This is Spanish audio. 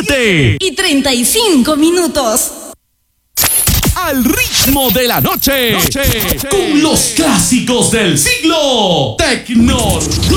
7:35. Al ritmo de la noche, con los clásicos del siglo. Tecno